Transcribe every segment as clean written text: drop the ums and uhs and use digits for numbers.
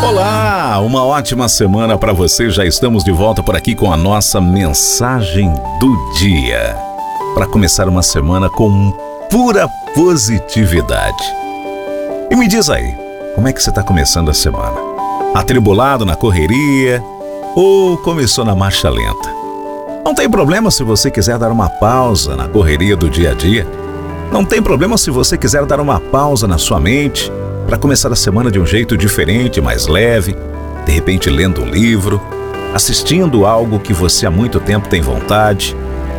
Olá, uma ótima semana para você. Já estamos de volta por aqui com a nossa mensagem do dia. Para começar uma semana com pura positividade. E me diz aí, como é que você está começando a semana? Atribulado na correria ou começou na marcha lenta? Não tem problema se você quiser dar uma pausa na correria do dia a dia. Não tem problema se você quiser dar uma pausa na sua mente para começar a semana de um jeito diferente, mais leve, de repente lendo um livro, assistindo algo que você há muito tempo tem vontade.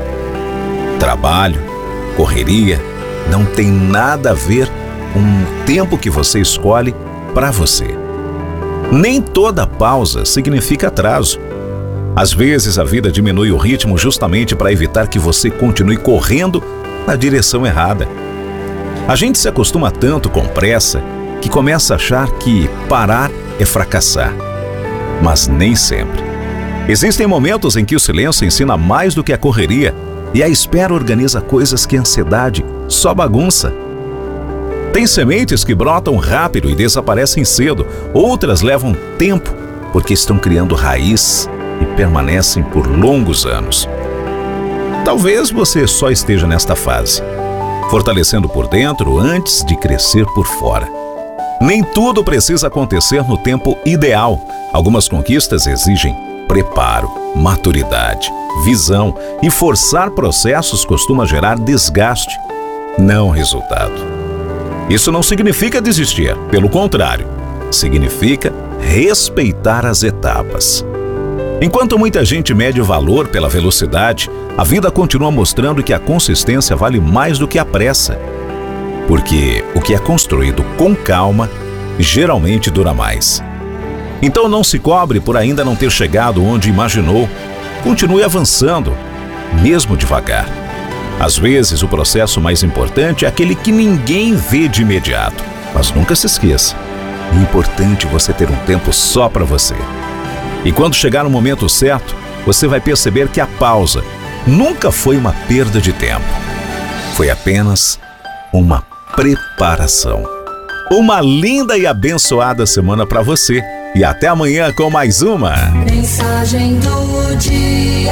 Trabalho, correria, não tem nada a ver com o tempo que você escolhe para você. Nem toda pausa significa atraso. Às vezes a vida diminui o ritmo justamente para evitar que você continue correndo na direção errada. A gente se acostuma tanto com pressa que começa a achar que parar é fracassar. Mas nem sempre. Existem momentos em que o silêncio ensina mais do que a correria e a espera organiza coisas que a ansiedade só bagunça. Tem sementes que brotam rápido e desaparecem cedo, outras levam tempo porque estão criando raiz e permanecem por longos anos. Talvez você só esteja nesta fase, fortalecendo por dentro antes de crescer por fora. Nem tudo precisa acontecer no tempo ideal. Algumas conquistas exigem preparo, maturidade, visão, e forçar processos costuma gerar desgaste, não resultado. Isso não significa desistir, pelo contrário, significa respeitar as etapas. Enquanto muita gente mede o valor pela velocidade, a vida continua mostrando que a consistência vale mais do que a pressa. Porque o que é construído com calma geralmente dura mais. Então não se cobre por ainda não ter chegado onde imaginou. Continue avançando, mesmo devagar. Às vezes o processo mais importante é aquele que ninguém vê de imediato. Mas nunca se esqueça, é importante você ter um tempo só para você. E quando chegar no momento certo, você vai perceber que a pausa nunca foi uma perda de tempo. Foi apenas uma preparação. Uma linda e abençoada semana para você. E até amanhã com mais uma Mensagem do dia.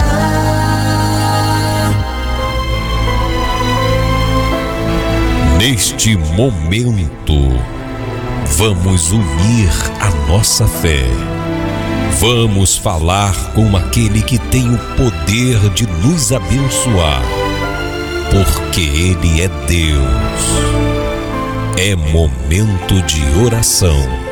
Neste momento, vamos unir a nossa fé. Vamos falar com aquele que tem o poder de nos abençoar, porque Ele é Deus. É momento de oração.